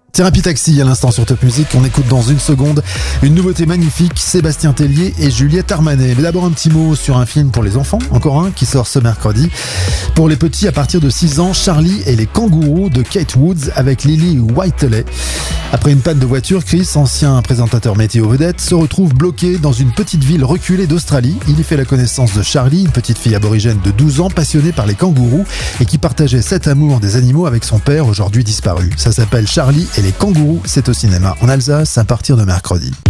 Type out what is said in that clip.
Thérapie Taxi à l'instant sur Top Music. On écoute dans une seconde une nouveauté magnifique, Sébastien Tellier et Juliette Armanet. Mais d'abord un petit mot sur un film pour les enfants, encore un qui sort ce mercredi. Pour les petits à partir de 6 ans, Charlie et les kangourous de Kate Woods avec Lily Whiteley. Après une panne de voiture, Chris, ancien présentateur météo vedette, se retrouve bloqué dans une petite ville reculée d'Australie. Il y fait la connaissance de Charlie, une petite fille aborigène de 12 ans passionnée par les kangourous et qui partageait cet amour des animaux avec son père aujourd'hui disparu. Ça s'appelle Charlie et les kangourous, c'est au cinéma en Alsace à partir de mercredi.